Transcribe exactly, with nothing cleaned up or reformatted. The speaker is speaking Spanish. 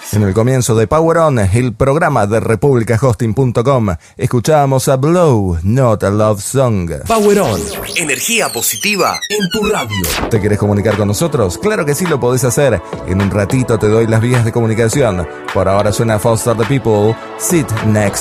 En el comienzo de Power On, el programa de República Hosting punto com, escuchábamos a Blow, Not a Love Song. Power On, energía positiva en tu radio. ¿Te querés comunicar con nosotros? Claro que sí, lo podés hacer. En un ratito te doy las vías de comunicación. Por ahora suena Foster the People, Sit Next